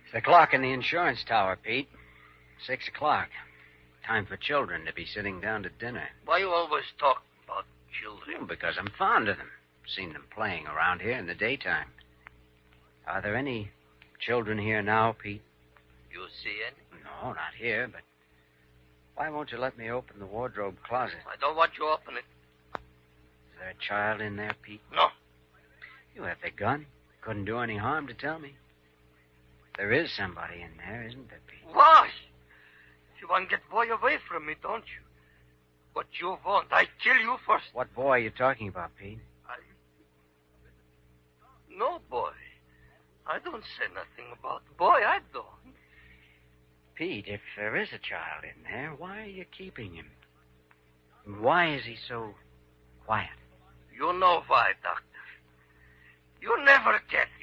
It's the clock in the insurance tower, Pete. 6 o'clock. Time for children to be sitting down to dinner. Why you always talk about children? Well, because I'm fond of them. Seen them playing around here in the daytime. Are there any children here now, Pete? You see any? No, not here, but why won't you let me open the wardrobe closet? I don't want you to open it. Is there a child in there, Pete? No. You have the gun. Couldn't do any harm to tell me. There is somebody in there, isn't there, Pete? Wash! You want to get boy away from me, don't you? What you want, I kill you first. What boy are you talking about, Pete? No, boy. I don't say nothing about boy, I don't. Pete, if there is a child in there, why are you keeping him? Why is he so quiet? You know why, Doctor. You never get